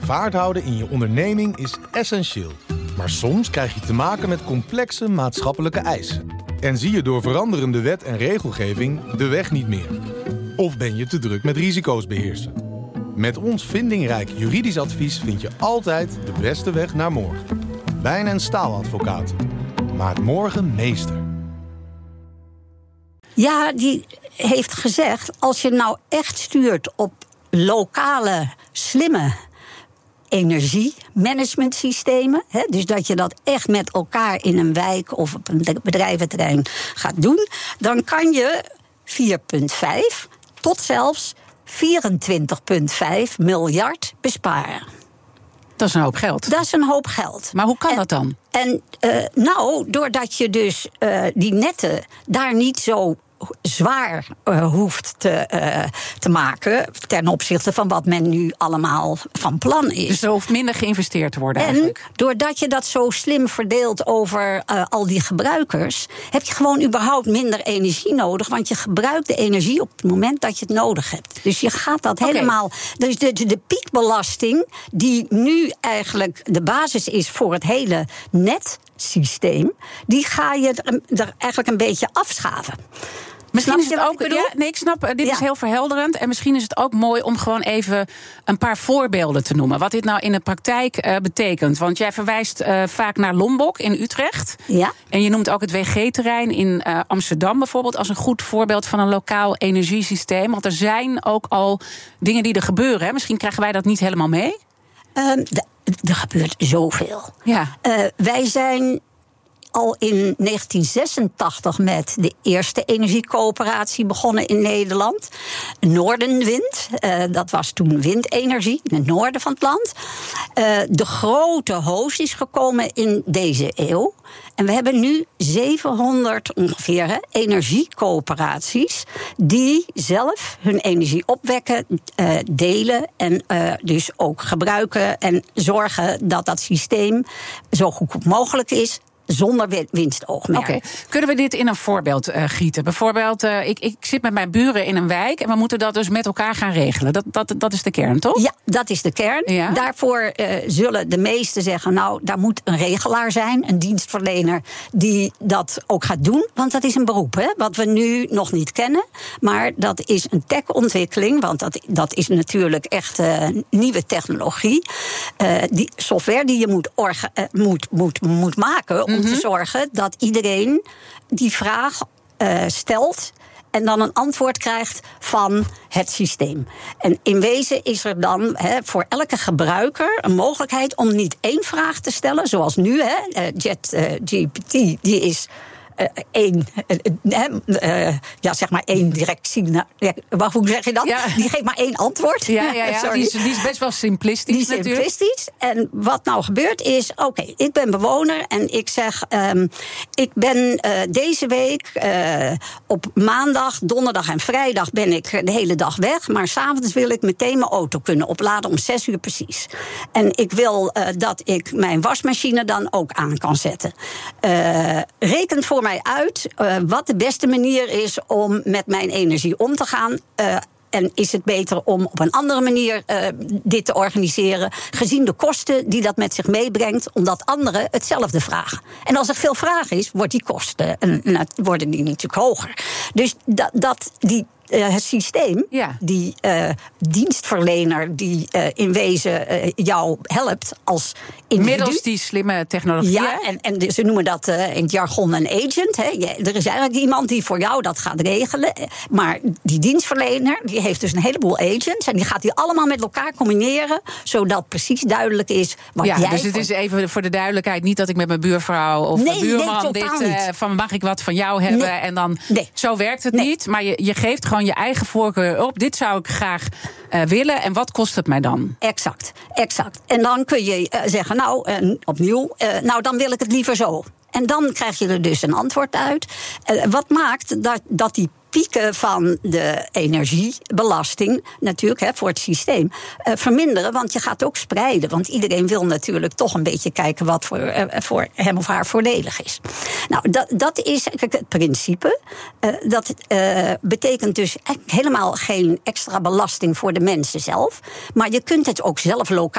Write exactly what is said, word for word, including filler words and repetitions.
vaart houden in je onderneming is essentieel. Maar soms krijg je te maken met complexe maatschappelijke eisen. En zie je door veranderende wet en regelgeving de weg niet meer. Of ben je te druk met risico's beheersen. Met ons vindingrijk juridisch advies vind je altijd de beste weg naar morgen. Wijn- en Staaladvocaten. Maak morgen meester. Ja, die heeft gezegd, als je nou echt stuurt op lokale, slimme energiemanagementsystemen, hè, dus dat je dat echt met elkaar in een wijk of op een bedrijventerrein gaat doen, dan kan je vier komma vijf tot zelfs vierentwintig komma vijf miljard besparen. Dat is een hoop geld. Dat is een hoop geld. Maar hoe kan en, dat dan? En uh, nou, doordat je dus uh, die netten daar niet zo zwaar uh, hoeft te, uh, te maken ten opzichte van wat men nu allemaal van plan is. Dus er hoeft minder geïnvesteerd te worden en eigenlijk. Doordat je dat zo slim verdeelt over uh, al die gebruikers, heb je gewoon überhaupt minder energie nodig, want je gebruikt de energie op het moment dat je het nodig hebt. Dus je gaat dat okay. helemaal. Dus de, de, de piekbelasting, die nu eigenlijk de basis is voor het hele netsysteem, die ga je er, er eigenlijk een beetje afschaven. Misschien is het ook. Ja, nee, ik snap, dit ja. is heel verhelderend. En misschien is het ook mooi om gewoon even een paar voorbeelden te noemen. Wat dit nou in de praktijk uh, betekent. Want jij verwijst uh, vaak naar Lombok in Utrecht. Ja. En je noemt ook het W G-terrein in uh, Amsterdam bijvoorbeeld als een goed voorbeeld van een lokaal energiesysteem. Want er zijn ook al dingen die er gebeuren. Hè. Misschien krijgen wij dat niet helemaal mee. Um, d- er gebeurt zoveel. Ja. Uh, wij zijn al in negentien zesentachtig met de eerste energiecoöperatie begonnen in Nederland. Noordenwind, uh, dat was toen windenergie in het noorden van het land. Uh, de grote hoos is gekomen in deze eeuw. En we hebben nu zevenhonderd ongeveer hè, energiecoöperaties die zelf hun energie opwekken, uh, delen en uh, dus ook gebruiken en zorgen dat dat systeem zo goed mogelijk is, zonder winstoogmerk. Oké, okay. Kunnen we dit in een voorbeeld uh, gieten? Bijvoorbeeld, uh, ik, ik zit met mijn buren in een wijk en we moeten dat dus met elkaar gaan regelen. Dat, dat, dat is de kern, toch? Ja, dat is de kern. Ja. Daarvoor uh, zullen de meesten zeggen, nou, daar moet een regelaar zijn, een dienstverlener die dat ook gaat doen. Want dat is een beroep, hè, wat we nu nog niet kennen. Maar dat is een tech-ontwikkeling, want dat, dat is natuurlijk echt uh, nieuwe technologie. Uh, die software die je moet, orga, uh, moet, moet, moet maken om te zorgen dat iedereen die vraag uh, stelt en dan een antwoord krijgt van het systeem. En in wezen is er dan he, voor elke gebruiker een mogelijkheid om niet één vraag te stellen, zoals nu, hè, ChatGPT, uh, die is Uh, één, uh, uh, ja, zeg maar één directie. Nou, uh, hoe zeg je dat? Ja. Die geeft maar één antwoord. Ja, ja, ja. Die, is, die is best wel simplistisch. Die is natuurlijk. simplistisch. En wat nou gebeurt is, oké, okay, ik ben bewoner en ik zeg, um, ik ben uh, deze week uh, op maandag, donderdag en vrijdag ben ik de hele dag weg, maar 's avonds wil ik meteen mijn auto kunnen opladen om zes uur precies. En ik wil uh, dat ik mijn wasmachine dan ook aan kan zetten. Uh, reken voor mij uit uh, wat de beste manier is om met mijn energie om te gaan. Uh, En is het beter om op een andere manier uh, dit te organiseren, gezien de kosten die dat met zich meebrengt, omdat anderen hetzelfde vragen. En als er veel vraag is, wordt die kosten, en, en worden die natuurlijk hoger. Dus dat, dat die Uh, het systeem, ja. die uh, dienstverlener die uh, in wezen uh, jou helpt als individu. Middels die slimme technologie. Ja, en, en ze noemen dat uh, in het jargon een agent. Hè. Ja, er is eigenlijk iemand die voor jou dat gaat regelen. Maar die dienstverlener die heeft dus een heleboel agents. En die gaat die allemaal met elkaar combineren, zodat precies duidelijk is wat ja, jij... Dus het voor... is even voor de duidelijkheid niet dat ik met mijn buurvrouw of nee, buurman nee, dit uh, van mag ik wat van jou hebben. Nee. En dan Nee. Zo werkt het Nee. niet. Maar je, je geeft gewoon je eigen voorkeur op. Dit zou ik graag uh, willen. En wat kost het mij dan? Exact, exact. En dan kun je uh, zeggen, nou, uh, opnieuw, uh, nou, dan wil ik het liever zo. En dan krijg je er dus een antwoord uit. Uh, wat maakt dat, dat die pieken van de energiebelasting natuurlijk hè, voor het systeem uh, verminderen, want je gaat ook spreiden. Want iedereen wil natuurlijk toch een beetje kijken wat voor, uh, voor hem of haar voordelig is. Nou, dat, dat is kijk, het principe. Uh, dat uh, betekent dus helemaal geen extra belasting voor de mensen zelf. Maar je kunt het ook zelf lokaal